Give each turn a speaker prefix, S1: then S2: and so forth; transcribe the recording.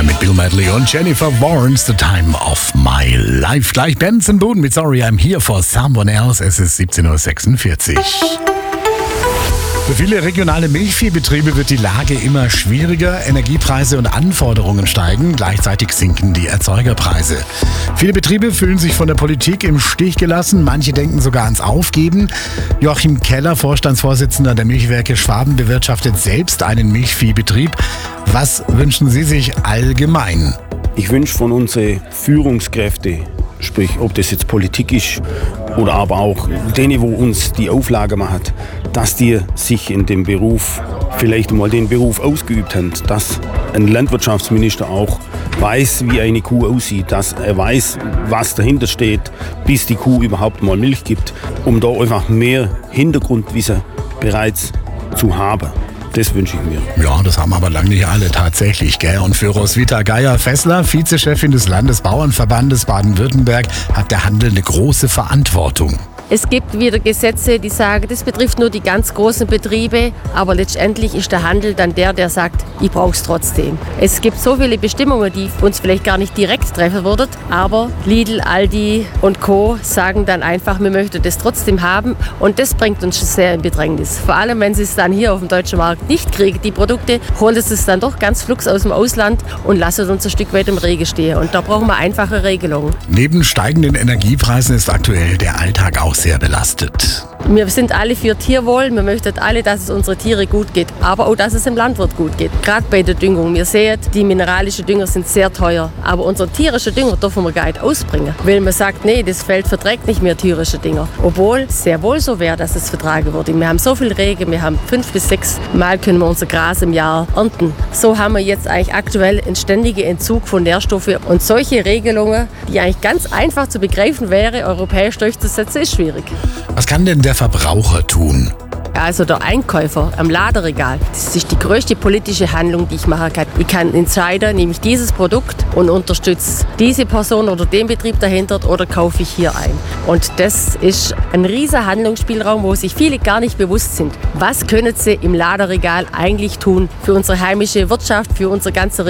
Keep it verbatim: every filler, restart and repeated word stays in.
S1: Fire mit Bill Medley und Jennifer Warnes, The Time of My Life. Gleich Benson Boone mit Sorry I'm Here for Someone Else. Es ist siebzehn Uhr sechsundvierzig. Für viele regionale Milchviehbetriebe wird die Lage immer schwieriger. Energiepreise und Anforderungen steigen. Gleichzeitig sinken die Erzeugerpreise. Viele Betriebe fühlen sich von der Politik im Stich gelassen. Manche denken sogar ans Aufgeben. Joachim Keller, Vorstandsvorsitzender der Milchwerke Schwaben, bewirtschaftet selbst einen Milchviehbetrieb. Was wünschen Sie sich allgemein?
S2: Ich wünsche von unseren Führungskräften, sprich ob das jetzt Politik ist oder aber auch denen, wo uns die Auflage macht, dass die sich in dem Beruf, vielleicht mal den Beruf ausgeübt haben, dass ein Landwirtschaftsminister auch weiß, wie eine Kuh aussieht, dass er weiß, was dahinter steht, bis die Kuh überhaupt mal Milch gibt, um da einfach mehr Hintergrundwissen bereits zu haben. Das wünsche ich mir.
S1: Ja, das haben aber lange nicht alle tatsächlich, gell? Und für Roswitha Geier-Fessler, Vizechefin des Landesbauernverbandes Baden-Württemberg, hat der Handel eine große Verantwortung.
S3: Es gibt wieder Gesetze, die sagen, das betrifft nur die ganz großen Betriebe, aber letztendlich ist der Handel dann der, der sagt, ich brauche es trotzdem. Es gibt so viele Bestimmungen, die uns vielleicht gar nicht direkt treffen würden, aber Lidl, Aldi und Co. sagen dann einfach, wir möchten das trotzdem haben und das bringt uns schon sehr in Bedrängnis. Vor allem, wenn sie es dann hier auf dem deutschen Markt nicht kriegen, die Produkte, holen sie es dann doch ganz flugs aus dem Ausland und lassen uns ein Stück weit im Regen stehen. Und da brauchen wir einfache Regelungen.
S1: Neben steigenden Energiepreisen ist aktuell der Alltag auch sehr belastet.
S3: Wir sind alle für Tierwohl. Wir möchten alle, dass es unseren Tieren gut geht, aber auch, dass es dem Landwirt gut geht. Gerade bei der Düngung. Wir sehen, die mineralischen Dünger sind sehr teuer, aber unseren tierischen Dünger dürfen wir gar nicht ausbringen, weil man sagt, nee, das Feld verträgt nicht mehr tierische Dünger. Obwohl es sehr wohl so wäre, dass es vertragen würde. Wir haben so viel Regen, wir haben fünf bis sechs Mal können wir unser Gras im Jahr ernten. So haben wir jetzt eigentlich aktuell einen ständigen Entzug von Nährstoffen und solche Regelungen, die eigentlich ganz einfach zu begreifen wäre, europäisch durchzusetzen, ist schwierig.
S1: Was kann denn der Verbraucher tun?
S3: Also der Einkäufer am Laderegal, das ist die größte politische Handlung, die ich machen kann. Ich kann entscheiden, nehme ich dieses Produkt und unterstütze diese Person oder den Betrieb dahinter oder kaufe ich hier ein. Und das ist ein riesiger Handlungsspielraum, wo sich viele gar nicht bewusst sind. Was können sie im Laderegal eigentlich tun für unsere heimische Wirtschaft, für unsere ganze